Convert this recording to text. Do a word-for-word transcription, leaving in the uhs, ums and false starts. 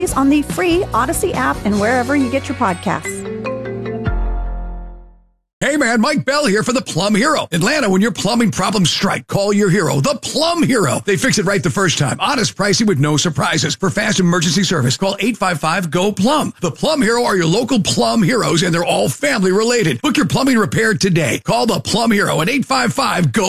on the free Odyssey app and wherever you get your podcasts. Hey man, Mike Bell here for the Plum Hero. Atlanta, when your plumbing problems strike, call your hero, the Plum Hero. They fix it right the first time. Honest pricing with no surprises. For fast emergency service, call eight five five, G O, PLUM. The Plum Hero are your local plum heroes, and they're all family related. Book your plumbing repair today. Call the Plum Hero at eight five five, G O.